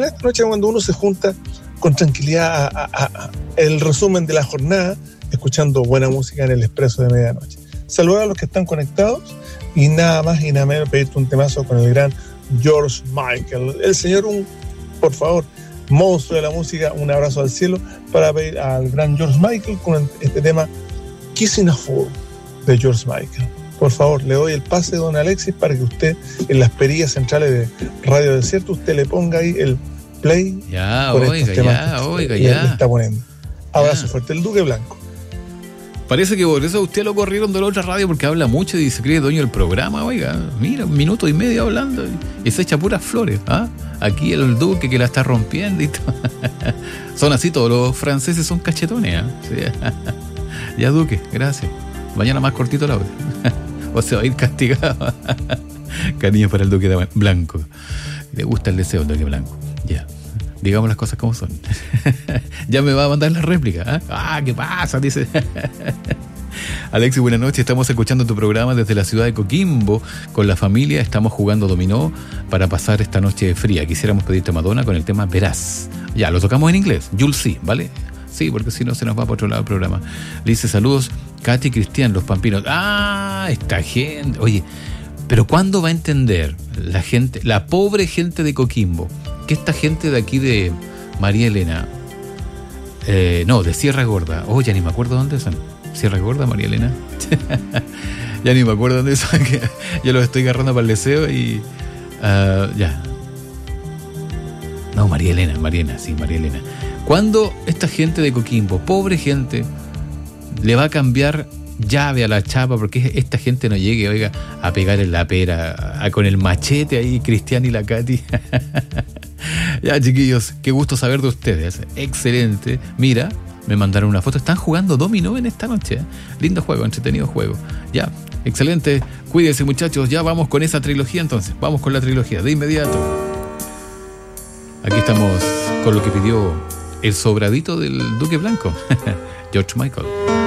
buena esta noche cuando uno se junta con tranquilidad a el resumen de la jornada, escuchando buena música en el expreso de medianoche. Saludar a los que están conectados y nada más y nada menos pedirte un temazo con el gran George Michael. El señor, por favor, monstruo de la música, un abrazo al cielo para pedir al gran George Michael con este tema Kissing a Fool de George Michael. Por favor, le doy el pase, don Alexis, para que usted en las perillas centrales de Radio Desierto usted le ponga ahí el play. Ya, con oiga, estos temas ya. Le está poniendo. Abrazo fuerte, el Duque Blanco. Parece que por eso a usted lo corrieron de la otra radio, porque habla mucho y se cree dueño del programa. Oiga, mira, 1 minuto y medio hablando y se echa puras flores. ¿Ah? Aquí el Duque que la está rompiendo y todo. Son así, todos los franceses son cachetones. ¿Eh? Sí. Ya, Duque, gracias. Mañana más cortito la hora. O se va a ir castigado. Cariño para el Duque Blanco. Le gusta el deseo, el Duque Blanco. Ya. Digamos las cosas como son. Ya me va a mandar la réplica. ¿Eh? ¿Qué pasa? Dice. Alexis, buenas noches. Estamos escuchando tu programa desde la ciudad de Coquimbo. Con la familia estamos jugando dominó para pasar esta noche fría. Quisiéramos pedirte a Madonna con el tema Verás. Ya, lo tocamos en inglés. You'll see, ¿vale? Sí, porque si no se nos va para otro lado el programa. Le dice saludos, Katy y Cristian, los Pampinos. Esta gente. Oye, pero ¿cuándo va a entender la gente, la pobre gente de Coquimbo, que esta gente de aquí de María Elena, de Sierra Gorda, ya ni me acuerdo dónde son. Sierra Gorda, María Elena. Ya ni me acuerdo dónde son, que yo los estoy agarrando para el deseo y ya. No, María Elena. ¿Cuándo esta gente de Coquimbo, pobre gente, le va a cambiar llave a la chapa? Porque esta gente no llegue, oiga, a pegar en la pera, con el machete ahí, Cristian y la Katy. Ya, chiquillos, qué gusto saber de ustedes. Excelente. Mira, me mandaron una foto. Están jugando dominó en esta noche. Lindo juego, entretenido juego. Ya, excelente. Cuídense, muchachos. Ya vamos con esa trilogía entonces. Vamos con la trilogía de inmediato. Aquí estamos con lo que pidió el sobradito del Duque Blanco, George Michael.